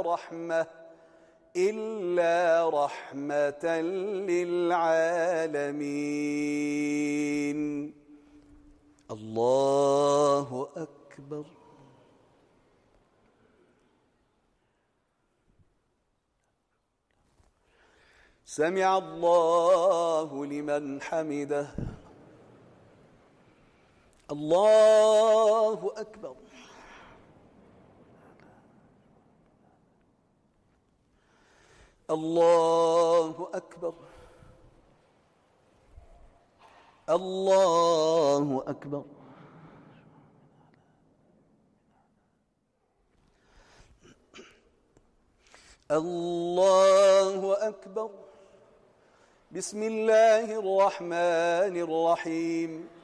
إلا رحمة للعالمين. الله أكبر. سمع الله لمن حمده. الله أكبر. الله أكبر. الله أكبر. الله أكبر. بسم الله الرحمن الرحيم.